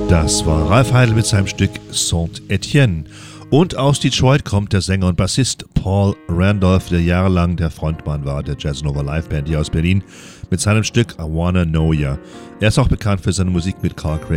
Das war Ralph Heidel mit seinem Stück Saint-Étienne. Und aus Detroit kommt der Sänger und Bassist Paul Randolph, der jahrelang der Frontmann war der Jazz Nova Live Band hier aus Berlin, mit seinem Stück I Wanna Know Ya. Er ist auch bekannt für seine Musik mit Carl Craig